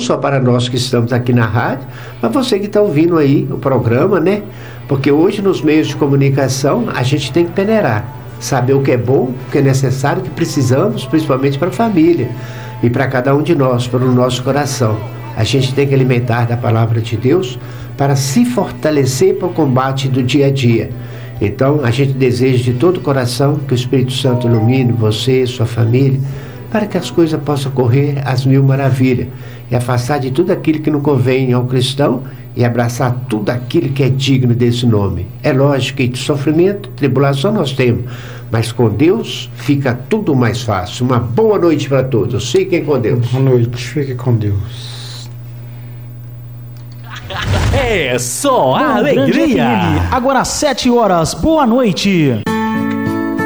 só para nós que estamos aqui na rádio, mas você que está ouvindo aí o programa, né? Porque hoje nos meios de comunicação a gente tem que peneirar, saber o que é bom, o que é necessário, o que precisamos, principalmente para a família e para cada um de nós, para o nosso coração. A gente tem que alimentar da palavra de Deus para se fortalecer para o combate do dia a dia. Então, a gente deseja de todo o coração que o Espírito Santo ilumine você, sua família, para que as coisas possam correr às mil maravilhas e afastar de tudo aquilo que não convém ao cristão e abraçar tudo aquilo que é digno desse nome. É lógico que sofrimento, tribulação nós temos, mas com Deus fica tudo mais fácil. Uma boa noite para todos. Fiquem com Deus. Boa noite, fiquem com Deus. É só alegria. Agora 7 horas. Boa noite.